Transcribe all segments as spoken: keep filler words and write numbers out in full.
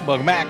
Welcome back.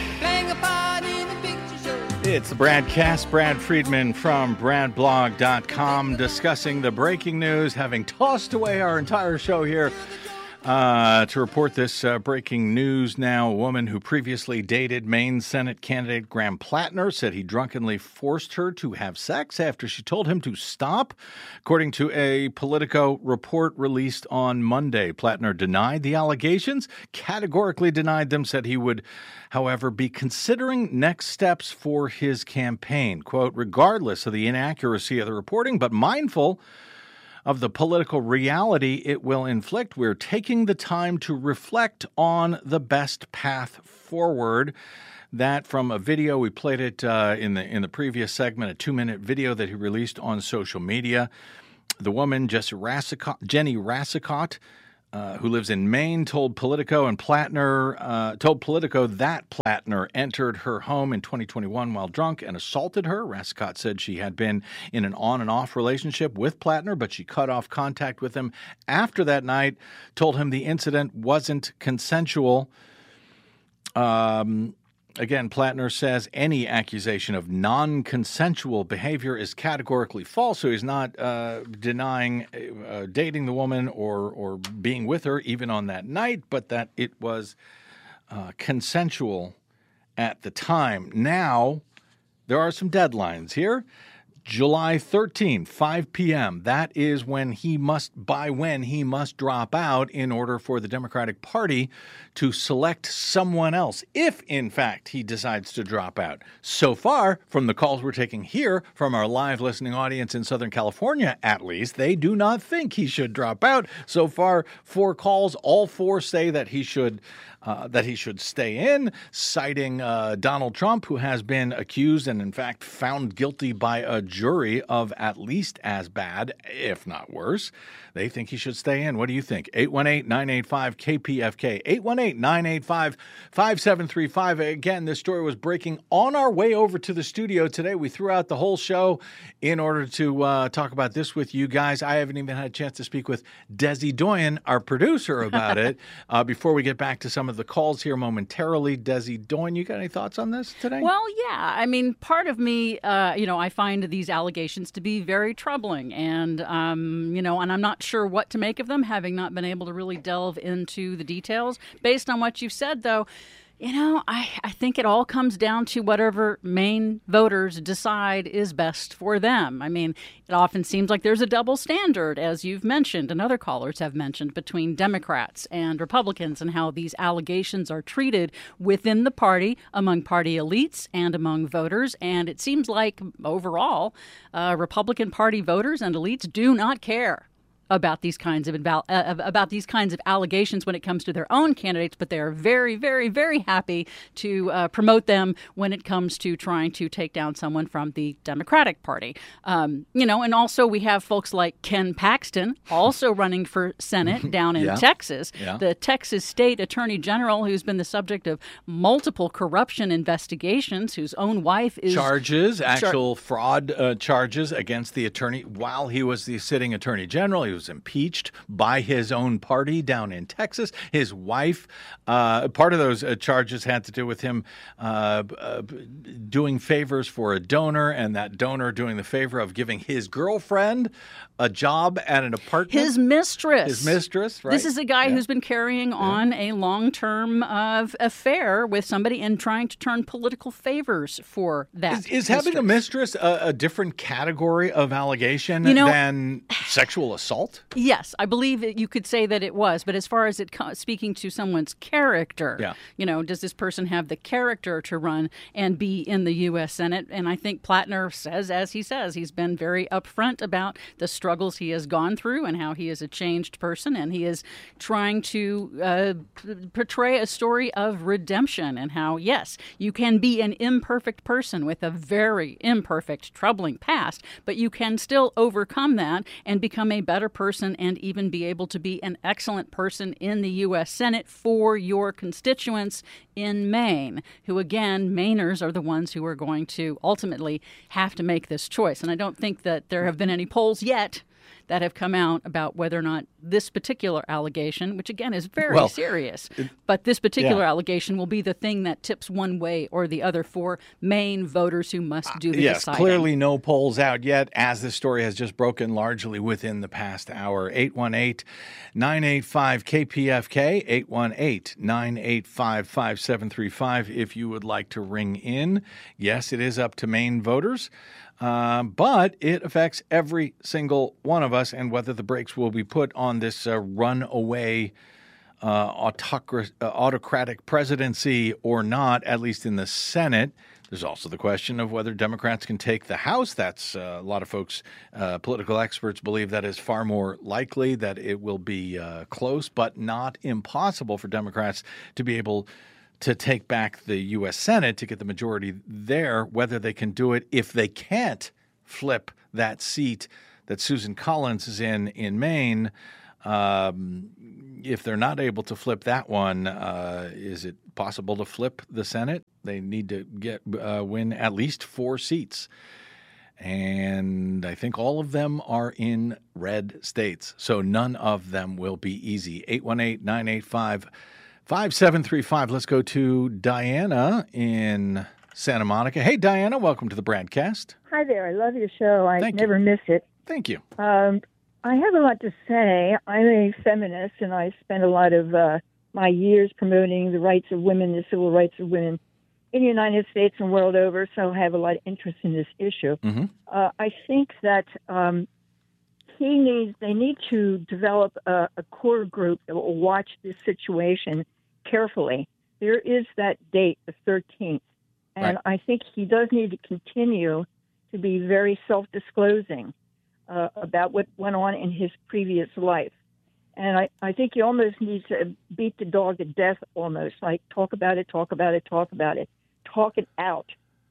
It's the Bradcast. Brad Friedman from brad blog dot com discussing the breaking news, having tossed away our entire show here uh, to report this uh, breaking news now. A woman who previously dated Maine Senate candidate Graham Plattner said he drunkenly forced her to have sex after she told him to stop. According to a Politico report released on Monday, Plattner denied the allegations, categorically denied them, said he would, however, be considering next steps for his campaign. Quote, regardless of the inaccuracy of the reporting, but mindful of the political reality it will inflict, we're taking the time to reflect on the best path forward. That from a video, we played it uh, in the in the previous segment, a two-minute video that he released on social media. The woman, Jesse Rassicot, Jenny Rassicot, Uh, who lives in Maine, told Politico and Plattner uh, told Politico that Plattner entered her home in twenty twenty-one while drunk and assaulted her. Rassicot said she had been in an on and off relationship with Plattner, but she cut off contact with him after that night. Told him the incident wasn't consensual. Um. Again, Plattner says any accusation of non-consensual behavior is categorically false, so he's not uh, denying uh, dating the woman or or being with her even on that night, but that it was uh, consensual at the time. Now, there are some deadlines here. July thirteenth, five p.m. That is when he must, by when he must drop out in order for the Democratic Party to select someone else, if in fact he decides to drop out. So far, from the calls we're taking here from our live listening audience in Southern California, at least, they do not think he should drop out. So far, four calls, all four say that he should Uh, that he should stay in, citing uh, Donald Trump, who has been accused and, in fact, found guilty by a jury of at least as bad, if not worse. They think he should stay in. What do you think? eight one eight, nine eight five, K P F K. eight one eight, nine eight five, five seven three five. Again, this story was breaking on our way over to the studio today. We threw out the whole show in order to uh, talk about this with you guys. I haven't even had a chance to speak with Desi Doyen, our producer, about it. Uh, before we get back to some of the calls here momentarily, Desi Doyen, you got any thoughts on this today? Well, yeah. I mean, part of me, uh, you know, I find these allegations to be very troubling, and um, you know, and I'm not sure what to make of them, having not been able to really delve into the details. Based on what you've said, though, you know, I, I think it all comes down to whatever Maine voters decide is best for them. I mean, it often seems like there's a double standard, as you've mentioned and other callers have mentioned, between Democrats and Republicans and how these allegations are treated within the party, among party elites and among voters. And it seems like overall, uh, Republican Party voters and elites do not care about these kinds of inval- uh, about these kinds of allegations when it comes to their own candidates, but they are very, very, very happy to uh, promote them when it comes to trying to take down someone from the Democratic Party. Um, you know, and also we have folks like Ken Paxton, also running for Senate down in yeah. Texas, yeah. the Texas State Attorney General, who's been the subject of multiple corruption investigations, whose own wife is charges, actual char- fraud uh, charges against the attorney while he was the sitting Attorney General. He was impeached by his own party down in Texas. His wife, uh, part of those uh, charges had to do with him uh, uh, doing favors for a donor, and that donor doing the favor of giving his girlfriend a job at an apartment. His mistress. His mistress, right? This is a guy yeah. who's been carrying yeah. on a long-term uh, affair with somebody and trying to turn political favors for that. Is, is having a mistress a, a different category of allegation you know, than sexual assault? Yes, I believe that you could say that it was. But as far as it co- speaking to someone's character, yeah. you know, does this person have the character to run and be in the U S Senate? And I think Plattner says, as he says, he's been very upfront about the struggles he has gone through and how he is a changed person. And he is trying to uh, p- portray a story of redemption and how, yes, you can be an imperfect person with a very imperfect, troubling past, but you can still overcome that and become a better person and even be able to be an excellent person in the U S Senate for your constituents in Maine, who, again, Mainers are the ones who are going to ultimately have to make this choice. And I don't think that there have been any polls yet that have come out about whether or not this particular allegation, which again is very well, serious, but this particular yeah. allegation will be the thing that tips one way or the other for Maine voters who must do the uh, yes, deciding. Clearly no polls out yet, as this story has just broken largely within the past hour. eight one eight, nine eight five, K P F K, eight one eight, nine eight five, five seven three five if you would like to ring in. Yes, it is up to Maine voters. Um, but it affects every single one of us, and whether the brakes will be put on this uh, runaway uh, autocra- uh, autocratic presidency or not, at least in the Senate. There's also the question of whether Democrats can take the House. That's uh, a lot of folks, uh, political experts believe that is far more likely, that it will be uh, close, but not impossible for Democrats to be able to take back the U S Senate, to get the majority there. Whether they can do it, if they can't flip that seat that Susan Collins is in in Maine, um, if they're not able to flip that one, uh, is it possible to flip the Senate? They need to get uh, win at least four seats. And I think all of them are in red states, so none of them will be easy. eight one eight, nine eight five, five seven three five. Let's go to Diana in Santa Monica. Hey, Diana, welcome to the Bradcast. Hi there. I love your show. I Thank never you. miss it. Thank you. Um, I have a lot to say. I'm a feminist, and I spent a lot of uh, my years promoting the rights of women, the civil rights of women in the United States and world over, so I have a lot of interest in this issue. Mm-hmm. Uh, I think that um, he needs, they need to develop a, a core group that will watch this situation carefully. There is that date, the thirteenth, and Right. I think he does need to continue to be very self-disclosing uh, about what went on in his previous life. And I, I think you almost need to beat the dog to death almost, like talk about it, talk about it, talk about it, talk it out.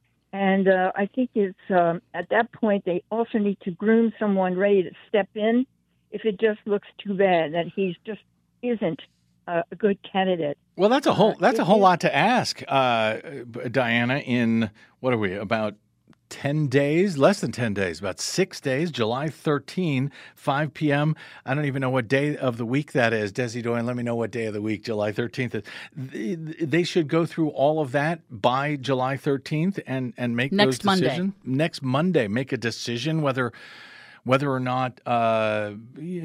And uh, I think it's um, at that point they also need to groom someone ready to step in if it just looks too bad that he's just isn't uh, a good candidate. Well, that's a whole Uh, that's a it whole is- lot to ask, uh, Diana. In what are we about? ten days, less than ten days, about six days, July thirteenth, five p.m. I don't even know what day of the week that is. Desi Doyen, let me know what day of the week July thirteenth is. They should go through all of that by July thirteenth and, and make Next those Monday. decisions. Next Monday, make a decision whether whether or not uh,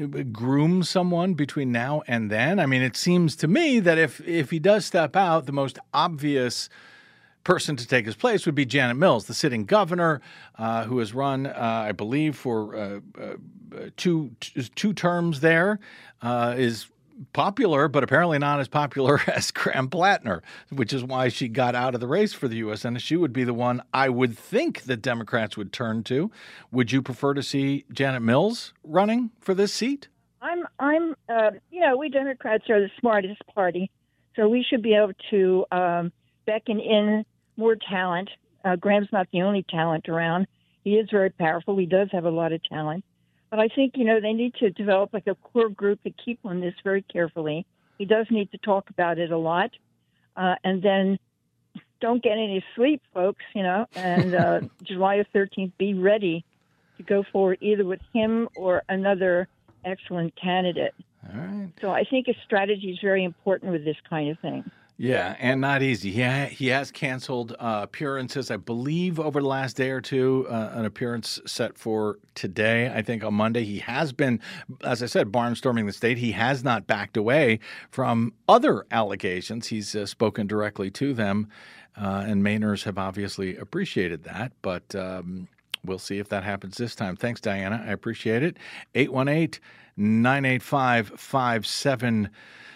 groom someone between now and then. I mean, it seems to me that if, if he does step out, the most obvious person to take his place would be Janet Mills, the sitting governor, uh, who has run, uh, I believe, for uh, uh, two two terms there, uh, is popular, but apparently not as popular as Graham Plattner, which is why she got out of the race for the U S Senate. She would be the one I would think that Democrats would turn to. Would you prefer to see Janet Mills running for this seat? I'm, I'm, uh, you know, we Democrats are the smartest party, so we should be able to um, beckon in more talent. Uh, Graham's not the only talent around. He is very powerful. He does have a lot of talent. But I think, you know, they need to develop like a core group to keep on this very carefully. He does need to talk about it a lot. Uh, and then don't get any sleep, folks, you know, and uh, July thirteenth, be ready to go forward either with him or another excellent candidate. All right. So I think a strategy is very important with this kind of thing. Yeah, and not easy. He ha- he has canceled uh, appearances, I believe, over the last day or two. Uh, an appearance set for today, I think, on Monday. He has been, as I said, barnstorming the state. He has not backed away from other allegations. He's uh, spoken directly to them, uh, and Mainers have obviously appreciated that. But um, we'll see if that happens this time. Thanks, Diana. I appreciate it. eight one eight, nine eight five, five seven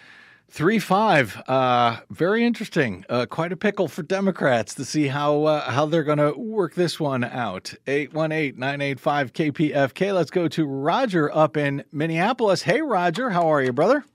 Three five, uh, very interesting. Uh, quite a pickle for Democrats to see how uh, how they're going to work this one out. eight one eight, nine eight five, K P F K. Let's go to Roger up in Minneapolis. Hey, Roger, how are you, brother?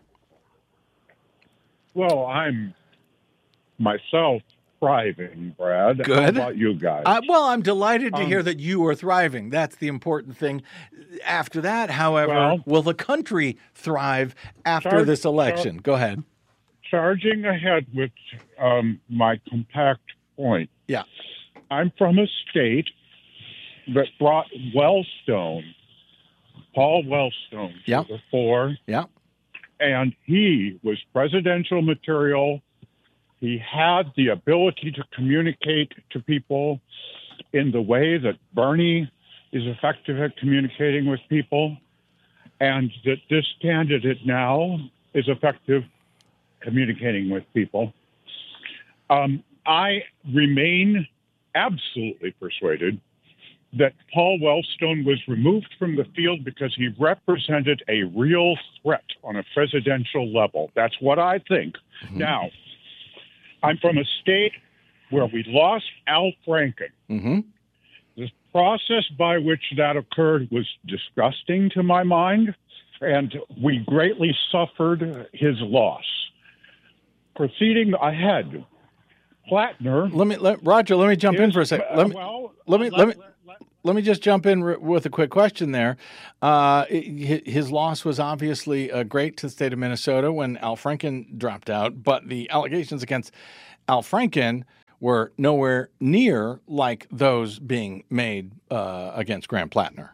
Well, I'm myself thriving, Brad. Good. How about you guys? Uh, well, I'm delighted to Um, hear that you are thriving. That's the important thing. After that, however, Well- will the country thrive after Char- this election? Go ahead. Charging ahead with um, my compact point. Yeah. I'm from a state that brought Wellstone Paul Wellstone Yep. was a four, Yeah. and he was presidential material. He had the ability to communicate to people in the way that Bernie is effective at communicating with people, and that this candidate now is effective communicating with people. Um, I remain absolutely persuaded that Paul Wellstone was removed from the field because he represented a real threat on a presidential level. That's what I think. Mm-hmm. Now, I'm from a state where we lost Al Franken. Mm-hmm. The process by which that occurred was disgusting to my mind, and we greatly suffered his loss. Proceeding ahead, Plattner. Let me, let, Roger. Let me jump is, in for a second. Let me, well, let me, let, let me, let, let, let me just jump in r- with a quick question there. Uh, his loss was obviously uh, great to the state of Minnesota when Al Franken dropped out, but the allegations against Al Franken were nowhere near like those being made uh, against Graham Plattner.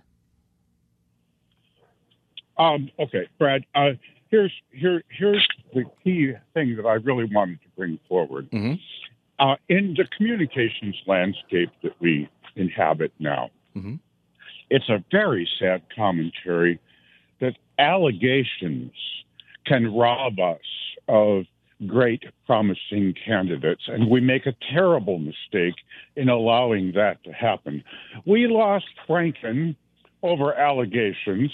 Um, okay, Brad. Uh, here's here here's the key thing that I really wanted to bring forward. Mm-hmm. Uh, in the communications landscape that we inhabit now, mm-hmm. it's a very sad commentary that allegations can rob us of great, promising candidates, and we make a terrible mistake in allowing that to happen. We lost Franken over allegations.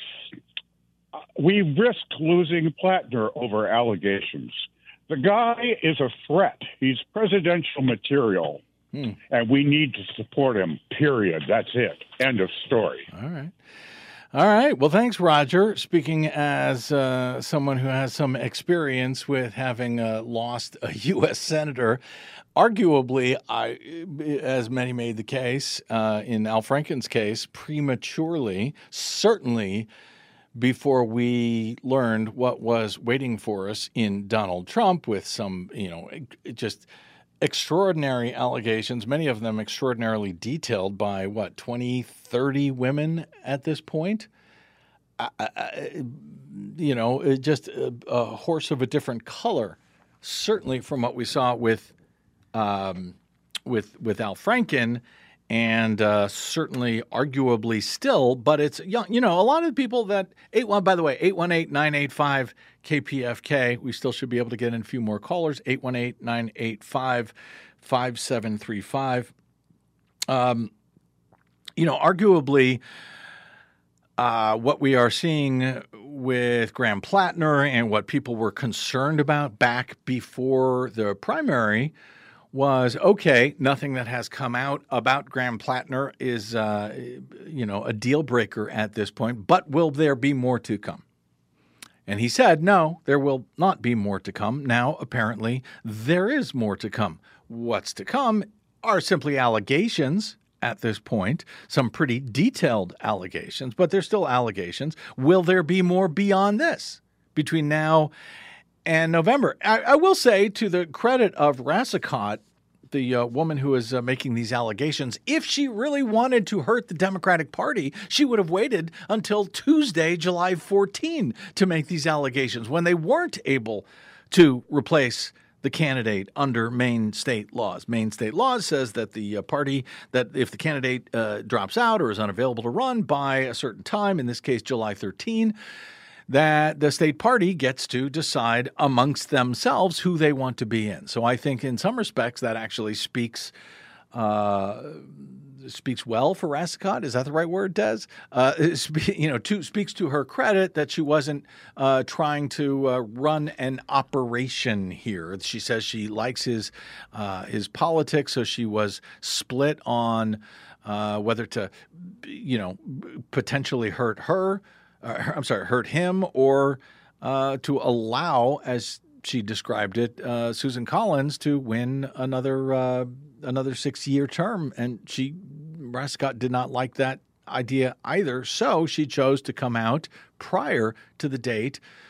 We risked losing Plattner over allegations. The guy is a threat. He's presidential material, hmm. and we need to support him, period. That's it. End of story. All right. All right. Well, thanks, Roger. Speaking as uh, someone who has some experience with having uh, lost a U S senator, arguably, I, as many made the case, uh, in Al Franken's case, prematurely, certainly before we learned what was waiting for us in Donald Trump with some, you know, just extraordinary allegations, many of them extraordinarily detailed by, what, twenty, thirty women at this point? I, I, you know, just a, a horse of a different color, certainly from what we saw with um, with with Al Franken, and uh, certainly arguably still, but it's young. You know, a lot of the people that, eight one by the way, eight one eight, nine eight five, K P F K, we still should be able to get in a few more callers, eight one eight, nine eight five, five seven three five. Um, you know, arguably, uh, what we are seeing with Graham Plattner and what people were concerned about back before the primary was, okay, nothing that has come out about Graham Plattner is, uh, you know, a deal breaker at this point, but will there be more to come? And he said, no, there will not be more to come. Now, apparently, there is more to come. What's to come are simply allegations at this point, some pretty detailed allegations, but they're still allegations. Will there be more beyond this between now and November? I, I will say, to the credit of Rassicot, the uh, woman who is uh, making these allegations, if she really wanted to hurt the Democratic Party, she would have waited until Tuesday, July fourteenth, to make these allegations when they weren't able to replace the candidate under Maine state laws. Maine state laws says that the uh, party, that if the candidate uh, drops out or is unavailable to run by a certain time, in this case July thirteenth, that the state party gets to decide amongst themselves who they want to be in. So I think in some respects that actually speaks uh, speaks well for Rassicot. Is that the right word, Des? Uh, you know, to, speaks to her credit that she wasn't uh, trying to uh, run an operation here. She says she likes his uh, his politics, so she was split on uh, whether to, you know, potentially hurt her. Uh, I'm sorry, hurt him, or uh, to allow, as she described it, uh, Susan Collins to win another uh, another six-year term. And she, Rassicot, did not like that idea either. So she chose to come out prior to the date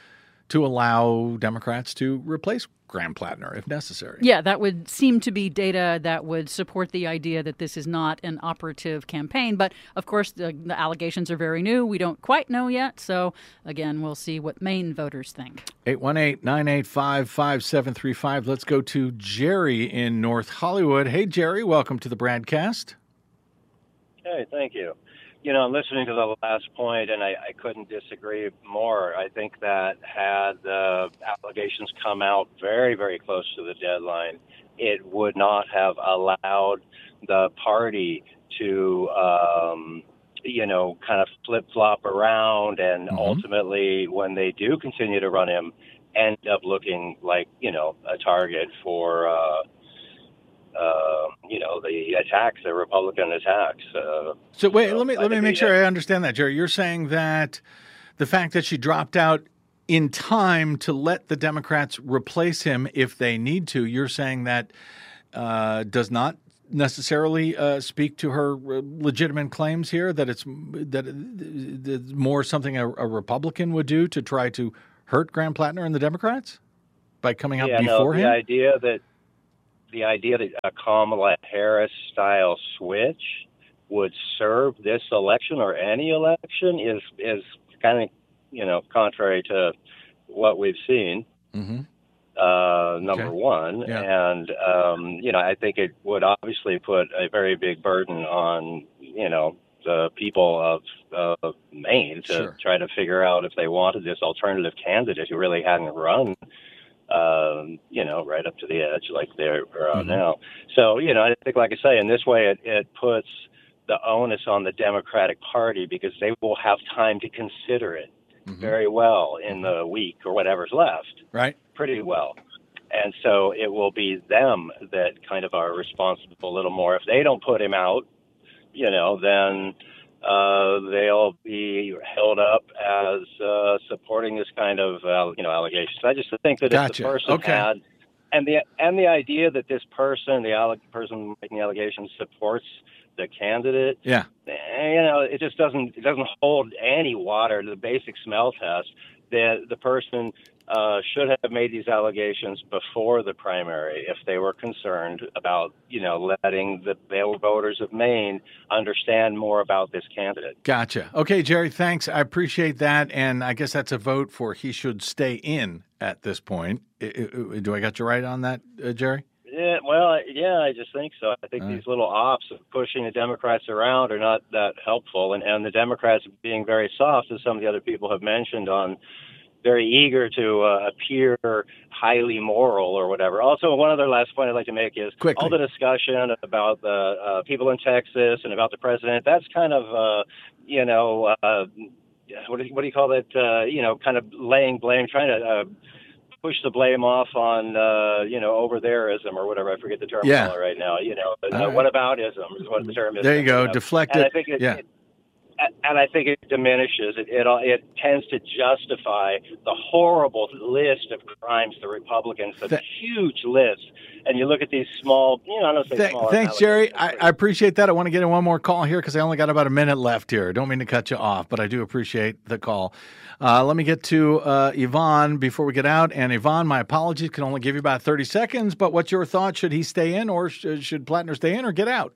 to allow Democrats to replace Graham Plattner if necessary. Yeah, that would seem to be data that would support the idea that this is not an operative campaign. But, of course, the, the allegations are very new. We don't quite know yet. So, again, we'll see what Maine voters think. eight one eight, nine eight five, five seven three five. Let's go to Jerry in North Hollywood. Hey, Jerry, welcome to the Bradcast. Hey, thank you. You know, I'm listening to the last point, and I, I couldn't disagree more. I think that had the allegations come out very, very close to the deadline, it would not have allowed the party to, um, you know, kind of flip-flop around, and mm-hmm. ultimately, when they do continue to run him, end up looking like, you know, a target for, uh, Uh, you know, the attacks, the Republican attacks. Uh, so wait, so let me I let me make sure had, I understand that, Jerry. You're saying that the fact that she dropped out in time to let the Democrats replace him if they need to, you're saying that uh, does not necessarily uh, speak to her legitimate claims here, that it's that it's more something a, a Republican would do to try to hurt Graham Plattner and the Democrats by coming out yeah, before no, him? The idea that The idea that a Kamala Harris-style switch would serve this election or any election is is kind of, you know, contrary to what we've seen. Mm-hmm. Uh, number okay. one, yeah. and um, you know, I think it would obviously put a very big burden on, you know, the people of uh, Maine to sure. try to figure out if they wanted this alternative candidate who really hadn't run. Um, you know, right up to the edge like they're uh, mm-hmm. now. So, you know, I think, like I say, in this way, it, it puts the onus on the Democratic Party because they will have time to consider it mm-hmm. very well in the week or whatever's left. Right. Pretty well. And so it will be them that kind of are responsible a little more. If they don't put him out, you know, then uh, they'll be held up as uh, supporting this kind of, uh, you know, allegations. I just think that gotcha. if the person okay. had, and the and the idea that this person, the alle- person making the allegations, supports the candidate, yeah, you know, it just doesn't it doesn't hold any water to the basic smell test. The the person uh, should have made these allegations before the primary if they were concerned about, you know, letting the voters of Maine understand more about this candidate. Gotcha. Okay, Jerry, thanks. I appreciate that. And I guess that's a vote for he should stay in at this point. Do I got you right on that, uh, Jerry? Yeah, well, yeah, I just think so. I think uh, these little ops of pushing the Democrats around are not that helpful. And, and the Democrats being very soft, as some of the other people have mentioned, on very eager to uh, appear highly moral or whatever. Also, one other last point I'd like to make is Quickly. all the discussion about the uh, people in Texas and about the president, that's kind of, uh, you know, uh, what, do you, what do you call it, uh, you know, kind of laying blame, trying to uh, push the blame off on, uh, you know, over thereism or whatever. I forget the term yeah. right now. You know, uh, right. what aboutism is what the term is. There you go. You know? Deflect and it. I think it, yeah. it And I think it diminishes. It, it it tends to justify the horrible list of crimes the Republicans, the Th- huge list. And you look at these small, you know, I don't say Th- small. Thanks, Jerry. I, I appreciate that. I want to get in one more call here because I only got about a minute left here. Don't mean to cut you off, but I do appreciate the call. Uh, let me get to uh, Yvonne before we get out. And Yvonne, my apologies, can only give you about thirty seconds. But what's your thought? Should he stay in, or sh- should Plattner stay in, or get out?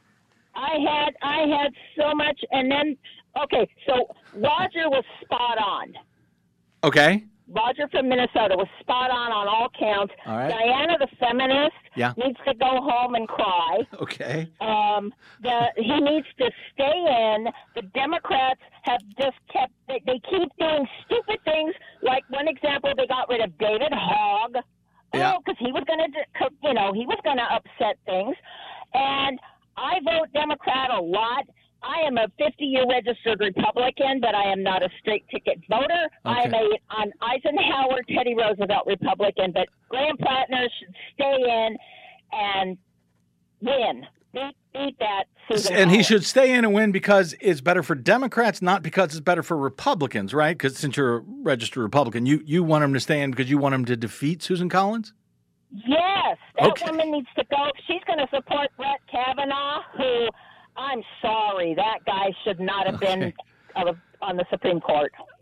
I had I had so much, and then okay, so Roger was spot on. Okay. Roger from Minnesota was spot on on all counts. All right. Diana, the feminist, yeah. needs to go home and cry. Okay. Um, the he needs to stay in. The Democrats have just kept they, they keep doing stupid things. Like one example, they got rid of David Hogg. Yeah. Oh, because he was going to, you know, he was going to upset things, and I vote Democrat a lot. I am a fifty-year registered Republican, but I am not a straight ticket voter. Okay. I am a an Eisenhower, Teddy Roosevelt Republican, but Graham Plattner should stay in and win. Beat, beat that Susan And Collins. he should stay in and win because it's better for Democrats, not because it's better for Republicans, right? Because since you're a registered Republican, you, you want him to stay in because you want him to defeat Susan Collins? Yes. That okay. woman needs to go. She's going to support Brett Kavanaugh, who, I'm sorry, that guy should not have okay. been uh, on the Supreme Court.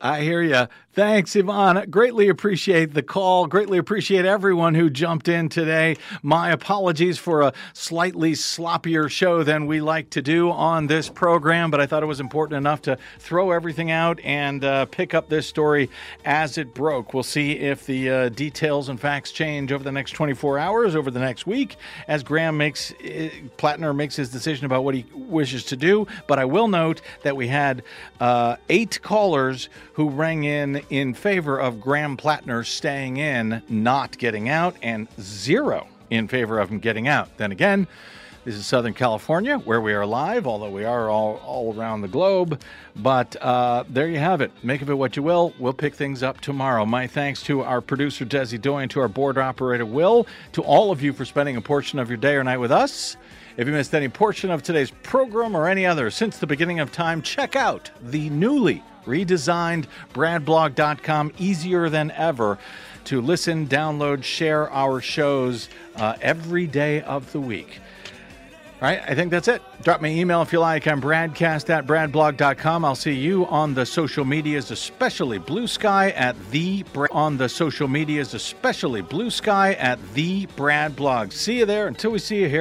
I hear you. Thanks, Yvonne. Greatly appreciate the call. Greatly appreciate everyone who jumped in today. My apologies for a slightly sloppier show than we like to do on this program, but I thought it was important enough to throw everything out and uh, pick up this story as it broke. We'll see if the uh, details and facts change over the next twenty-four hours, over the next week, as Graham makes, uh, Plattner makes his decision about what he wishes to do. But I will note that we had uh, eight callers who rang in in favor of Graham Plattner staying in, not getting out, and zero in favor of him getting out. Then again, this is Southern California, where we are live, although we are all, all around the globe. But uh, there you have it. Make of it what you will. We'll pick things up tomorrow. My thanks to our producer, Desi Doyen, to our board operator, Will, to all of you for spending a portion of your day or night with us. If you missed any portion of today's program or any other since the beginning of time, check out the newly redesigned brad blog dot com. Easier than ever to listen, download, share our shows uh, every day of the week. All right, I think that's it. Drop me an email if you like. I'm bradcast at brad blog dot com. I'll see you on the social medias, especially Blue Sky at the Bra- on the social medias, especially Blue Sky at the Brad Blog. See you there. Until we see you here.